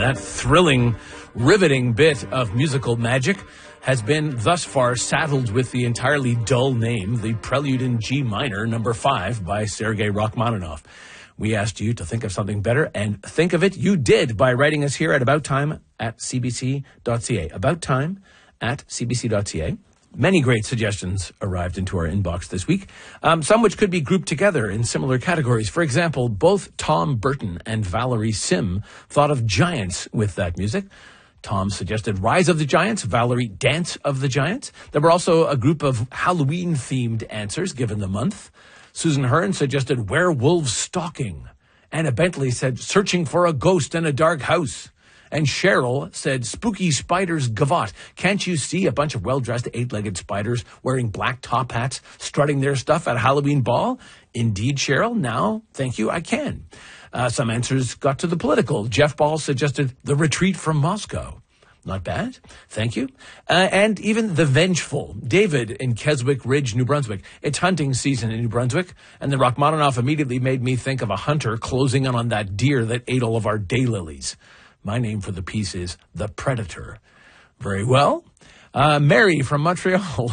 That thrilling, riveting bit of musical magic has been thus far saddled with the entirely dull name, the Prelude in G minor, number 5 by Sergei Rachmaninoff. We asked you to think of something better, and think of it you did by writing us here at abouttime@cbc.ca. abouttime@cbc.ca. Many great suggestions arrived into our inbox this week, some which could be grouped together in similar categories. For example, both Tom Burton and Valerie Sim thought of giants with that music. Tom suggested Rise of the Giants, Valerie Dance of the Giants. There were also a group of Halloween-themed answers given the month. Susan Hearn suggested Werewolves Stalking. Anna Bentley said Searching for a Ghost in a Dark House. And Cheryl said, Spooky Spiders Gavotte. Can't you see a bunch of well-dressed 8-legged spiders wearing black top hats, strutting their stuff at a Halloween ball? Indeed, Cheryl. Now, thank you, I can. Some answers got to the political. Jeff Ball suggested The Retreat from Moscow. Not bad. Thank you. And even The Vengeful. David in Keswick Ridge, New Brunswick. It's hunting season in New Brunswick, and the Rachmaninoff immediately made me think of a hunter closing in on that deer that ate all of our daylilies. My name for the piece is The Predator. Very well. Mary from Montreal,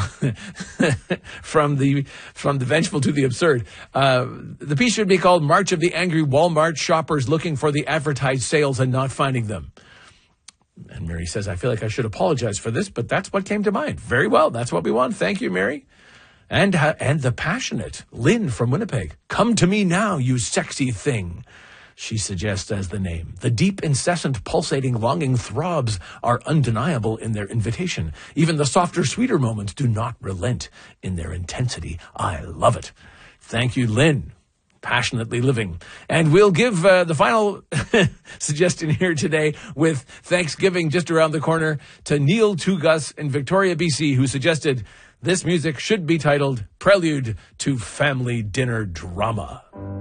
from the vengeful to the absurd. The piece should be called March of the Angry Walmart Shoppers Looking for the Advertised Sales and Not Finding Them. And Mary says, I feel like I should apologize for this, but that's what came to mind. Very well. That's what we want. Thank you, Mary. And the passionate Lynn from Winnipeg. Come to me now, you sexy thing. She suggests as the name. The deep, incessant, pulsating, longing throbs are undeniable in their invitation. Even the softer, sweeter moments do not relent in their intensity. I love it. Thank you, Lynn. Passionately living. And we'll give the final suggestion here today with Thanksgiving just around the corner to Neil Tugas in Victoria, BC, who suggested this music should be titled Prelude to Family Dinner Drama.